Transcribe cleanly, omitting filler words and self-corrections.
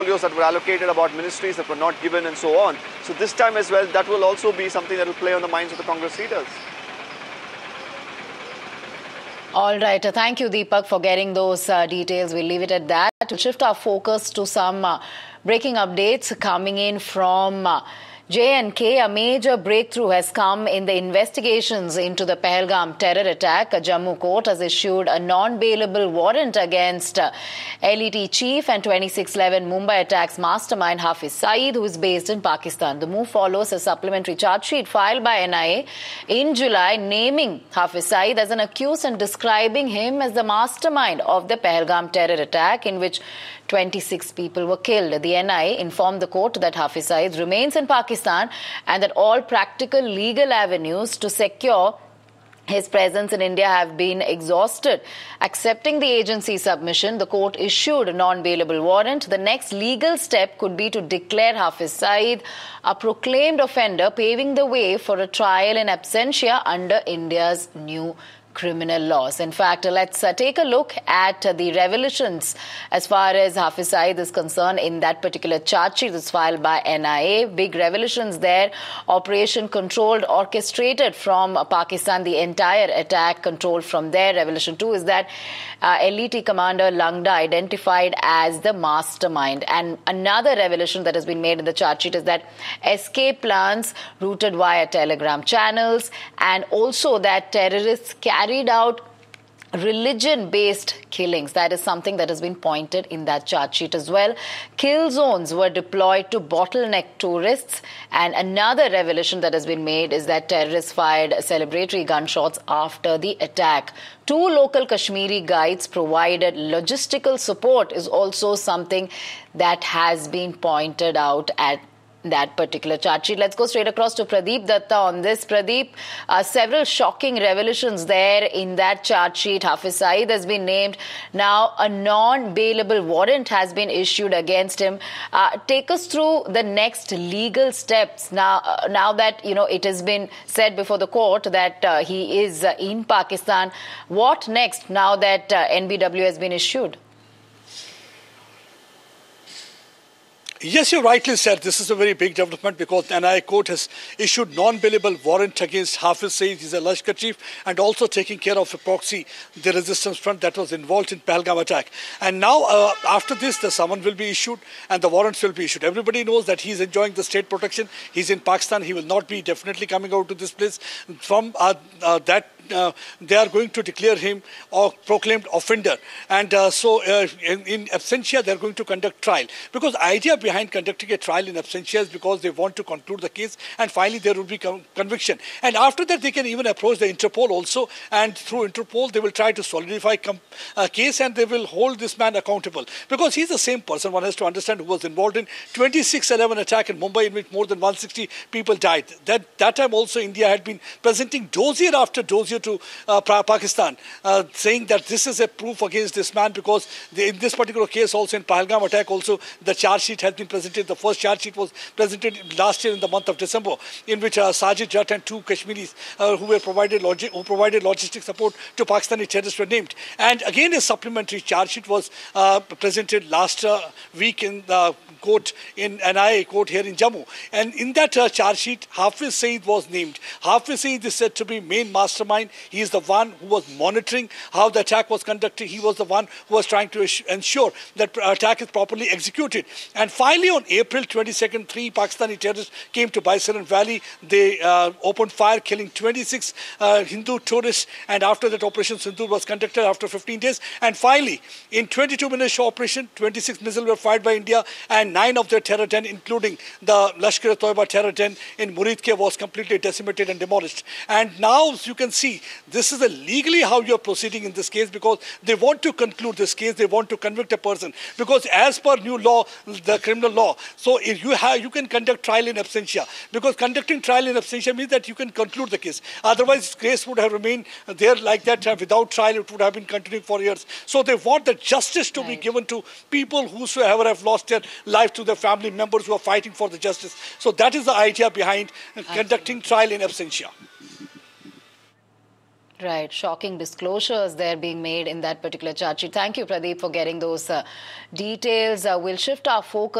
portfolios that were allocated, about ministries that were not given and so on. So this time as well, that will also be something that will play on the minds of the Congress leaders. All right. Thank you, Deepak, for getting those details. We'll leave it at that. We'll shift our focus to some breaking updates coming in from J&K. A major breakthrough has come in the investigations into the Pahalgam terror attack. A Jammu court has issued a non-bailable warrant against LET chief and 2611 Mumbai attacks mastermind Hafiz Saeed, who is based in Pakistan. The move follows a supplementary charge sheet filed by NIA in July, naming Hafiz Saeed as an accused and describing him as the mastermind of the Pahalgam terror attack, in which 26 people were killed. The NIA informed the court that Hafiz Saeed remains in Pakistan and that all practical legal avenues to secure his presence in India have been exhausted. Accepting the agency's submission, the court issued a non-bailable warrant. The next legal step could be to declare Hafiz Saeed a proclaimed offender, paving the way for a trial in absentia under India's new criminal laws. In fact, let's take a look at the revelations as far as Hafiz Saeed is concerned in that particular charge sheet that's filed by NIA. Big revelations there. Operation controlled, orchestrated from Pakistan. The entire attack controlled from there. Revelation 2 is that LET commander Langda identified as the mastermind. And another revelation that has been made in the charge sheet is that escape plans routed via telegram channels, and also that terrorists carried out religion-based killings. That is something that has been pointed in that charge sheet as well. Kill zones were deployed to bottleneck tourists. And another revelation that has been made is that terrorists fired celebratory gunshots after the attack. 2 local Kashmiri guides provided logistical support is also something that has been pointed out at that particular charge sheet. Let's go straight across to Pradeep Datta on this. Pradeep, several shocking revelations there in that charge sheet. Hafiz Saeed has been named. Now, a non-bailable warrant has been issued against him. Take us through the next legal steps. Now that, it has been said before the court that he is in Pakistan. What next now that NBW has been issued? Yes, you rightly said this is a very big development because the NIA court has issued non-bailable warrant against Hafiz Saeed. He's a Lashkar chief and also taking care of a proxy, the resistance front that was involved in Pahalgam attack. And now after this, the summons will be issued and the warrants will be issued. Everybody knows that he's enjoying the state protection. He's in Pakistan. He will not be definitely coming out to this place. From they are going to declare him a proclaimed offender. And in absentia, they're going to conduct trial. Because the idea behind conducting a trial in absentia is because they want to conclude the case and finally there will be conviction. And after that, they can even approach the Interpol also. And through Interpol, they will try to solidify a case and they will hold this man accountable. Because he's the same person, one has to understand, who was involved in 2611 attack in Mumbai in which more than 160 people died. That time also India had been presenting dossier after dossier to Pakistan, saying that this is a proof against this man because in this particular case also in Pahalgam attack also the charge sheet has been presented. The first charge sheet was presented last year in the month of December, in which Sajid Jatt and 2 Kashmiris who provided logistic support to Pakistani terrorists were named. And again a supplementary charge sheet was presented last week in the court in NIA court here in Jammu. And in that charge sheet, Hafiz Saeed was named. Hafiz Saeed is said to be main mastermind. He is the one who was monitoring how the attack was conducted. He was the one who was trying to ensure that attack is properly executed. And finally, on April 22nd, 3 Pakistani terrorists came to Baisaran Valley. They opened fire, killing 26 Hindu tourists. And after that, Operation Sindoor was conducted after 15 days. And finally, in 22 minutes operation, 26 missiles were fired by India, and 9 of their terror den, including the Lashkar-e-Toiba terror den in Muridke, was completely decimated and demolished. And now, as you can see, this is legally how you are proceeding in this case because they want to conclude this case. They want to convict a person because as per new law, the criminal law, so if you can conduct trial in absentia because conducting trial in absentia means that you can conclude the case. Otherwise, case would have remained there like that without trial. It would have been continuing for years. So they want the justice to be given to people whosoever have lost their life, to their family members who are fighting for the justice. So that is the idea behind conducting trial in absentia. Right, shocking disclosures there being made in that particular charge sheet. Thank you, Pradeep, for getting those details. We'll shift our focus